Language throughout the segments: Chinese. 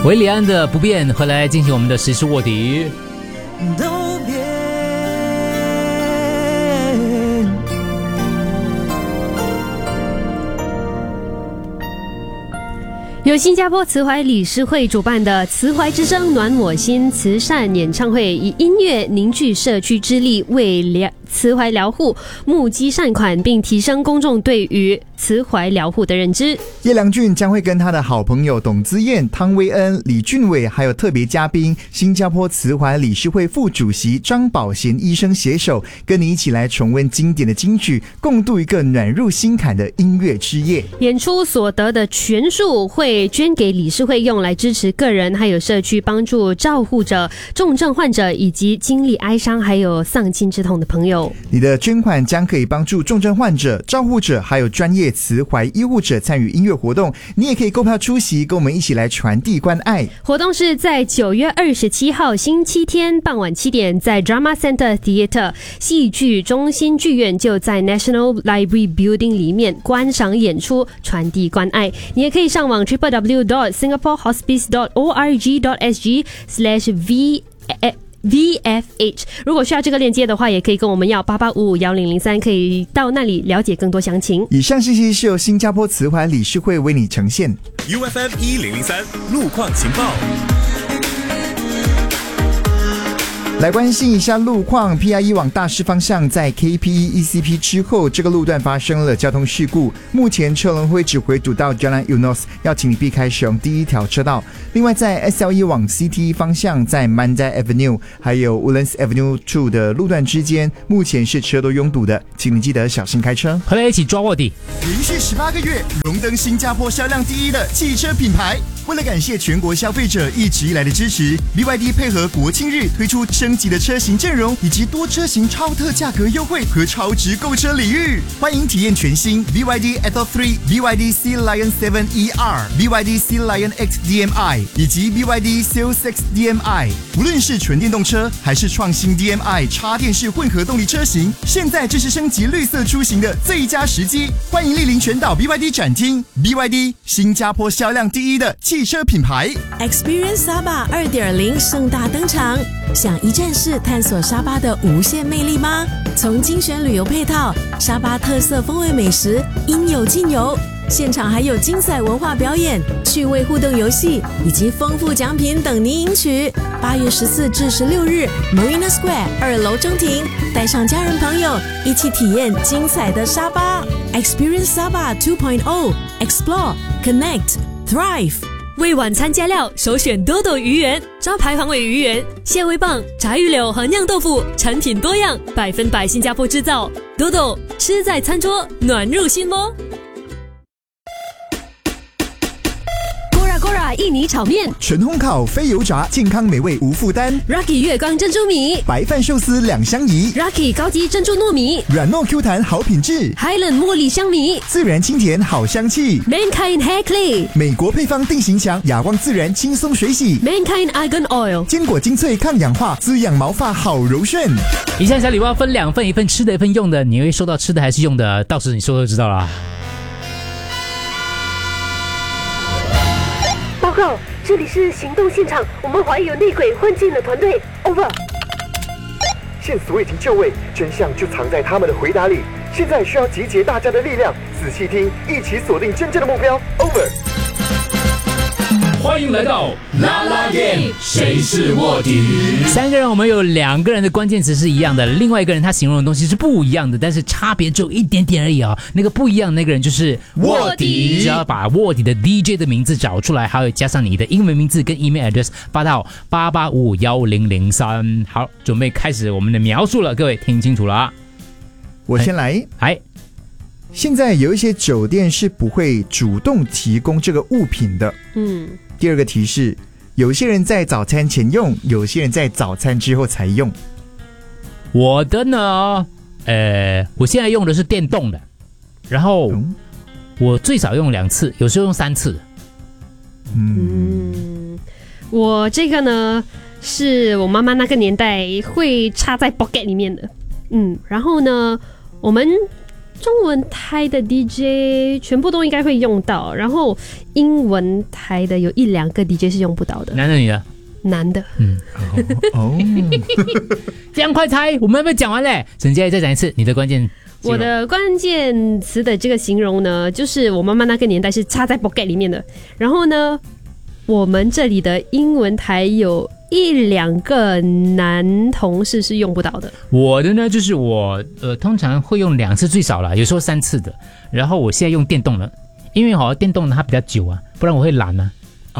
维里安的不变，回来进行我们的时事卧底。 都变。 由新加坡慈怀理事会主办的慈怀之声暖我心慈善演唱会，以音乐凝聚社区之力，为慈怀疗护募集善款，并提升公众对于慈怀疗护的认知。 叶良俊将会跟他的好朋友董姿燕、汤威恩、李俊伟，还有特别嘉宾新加坡慈怀理事会副主席张宝贤医生携手，跟你一起来重温经典的金曲，共度一个暖入心坎的音乐之夜。 演出所得的全数会捐给理事会，用来支持个人还有社区，帮助照护者、重症患者以及经历哀伤还有丧亲之痛的朋友。 你的捐款将可以帮助重症患者、照护者还有专业慈怀医护者参与音乐活动。你也可以购票出席，跟我们一起来传递关爱。 活动是在9月27号星期天傍晚7点，在 Drama Center Theatre 戏剧中心剧院，就在 National Library Building 里面观赏演出，传递关爱。你也可以上网 www.singaporehospice.org.sg/VFH， 如果需要这个链接的话，也可以跟我们要88551003，可以到那里了解更多详情。 以上信息是由新加坡慈怀理事会为你呈现。 UFM 1003路况情报。 来关心一下路况 ，PIE 往大师方向在 KPE ECP 之后，这个路段发生了交通事故，目前车龙会只回堵到 Jalan Eunos， 要请你避开使用第一条车道。另外，在 SLE 往 CT 方向，在 Mandai Avenue 还有 Woodlands Avenue 2的路段之间，目前是车多拥堵的，请你记得小心开车。 回来一起抓卧底。 连续18个月荣登新加坡销量第一的汽车品牌。为了感谢全国消费者一直以来的支持 ，BYD 配合国庆日推出升级的车型阵容，以及多车型超特价格优惠和超值购车礼遇。欢迎体验全新 BYD Atto 3、BYD Sea Lion 7 ER、BYD Sea Lion X DMI 以及 BYD Seal 6 DMI。无论是纯电动车还是创新 DMI 插电式混合动力车型，现在正是升级绿色出行的最佳时机。欢迎莅临全岛 BYD 展厅 ，BYD 新加坡销量第一的汽车品牌 Experience Sabah 2.0 盛大登场，想一站式探索沙巴的无限魅力吗？从精选旅游配套、沙巴特色风味美食应有尽有，现场还有精彩文化表演、趣味互动游戏以及丰富奖品等您赢取。8月14至16日 Marina Square 2楼中庭，带上家人朋友一起体验精彩的沙巴 Experience Sabah 2.0 Explore Connect Thrive。 为晚餐加料，首选多多鱼圆，招牌黄尾鱼圆、蟹味棒、炸鱼柳和酿豆腐，产品多样，100%新加坡制造。多多吃在餐桌，暖入心窝。Gora 印尼炒面， 纯烘烤非油炸，健康美味无负担。 Rocky 月光珍珠米， 白饭寿司两相宜。 Rocky 高级珍珠糯米， 软糯 Q 弹好品质。 Highland 茉莉香米， 自然清甜好香气。 Mankind Hair Clay， 美国配方定型强，哑光自然轻松水洗。 Mankind Argan Oil， 坚果精粹抗氧化，滋养毛发好柔顺。 以下小礼包分2份，一份吃的，一份用的，你会收到吃的还是用的？到时你说就知道了。 报告，这里是行动现场，我们怀疑有内鬼混进了团队。Over。 线索已经就位，真相就藏在他们的回答里。现在需要集结大家的力量，仔细听，一起锁定真正的目标。Over。 欢迎来到啦啦 game， 谁是卧底 ？3个人，我们有2个人的关键词是一样的，另外一个人他形容的东西是不一样的，但是差别只有一点点而已啊。那个不一样的那个人就是卧底， 只要把卧底的 DJ 的名字找出来，还有加上你的英文名字跟 email address 发到88551003。好，准备开始我们的描述了，各位听清楚了啊。 我先来。现在有一些酒店是不会主动提供这个物品的。第二个提示，有些人在早餐前用，有些人在早餐之后才用。 我的呢，我现在用的是电动的，然后我最少用2次，有时候用3次。 我这个呢是我妈妈那个年代会插在 pocket 里面的。然后呢，我们中文台的 DJ 全部都应该会用到，然后英文台的有1-2个 DJ 是用不到的。 男的女的？ 男的。 这样快猜，我们有没有讲完嘞？沈佳宜再讲一次你的关键。 我的关键词的这个形容呢，就是我妈妈那个年代是插在 pocket 里面的。然后呢，我们这里的英文台有1-2个男同事是用不到的。 我的呢，就是我通常会用2次最少啦，有时候3次的。然后我现在用电动了，因为电动它比较久啊，不然我会懒啊。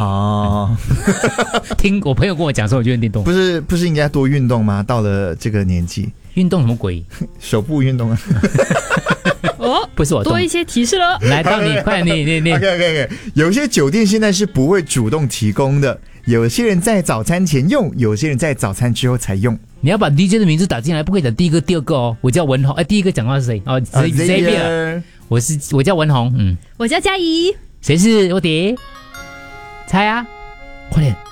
听我朋友跟我讲说，我就用电动。 不是应该多运动吗？到了这个年纪， 运动什么鬼？ 手部运动啊。 不是我动， 多一些提示了。 来到你，快点你。 OK， 有些酒店现在是不会主动提供的，有些人在早餐前用，有些人在早餐之后才用。 你要把 DJ 的名字打进来，不可以讲第一个、第2个哦。我叫文宏，第一个讲话是谁？Xavier， 我叫文宏， 我叫佳怡， 谁是我爹？猜啊，快点！